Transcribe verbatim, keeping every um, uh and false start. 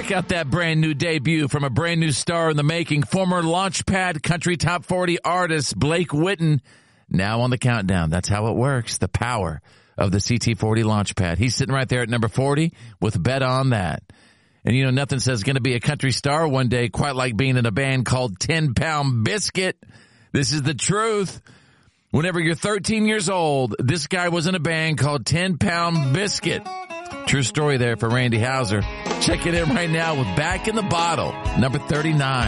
Check out that brand new debut from a brand new star in the making, former Launchpad Country Top forty artist Blake Witten, now on the countdown. That's how it works, the power of the C T forty Launchpad. He's sitting right there at number forty with Bet on That. And you know, nothing says going to be a country star one day quite like being in a band called ten pound Biscuit. This is the truth. Whenever you're thirteen years old, this guy was in a band called ten pound Biscuit. True story there for Randy Houser. Check it in right now with Back in the Bottle, number thirty-nine.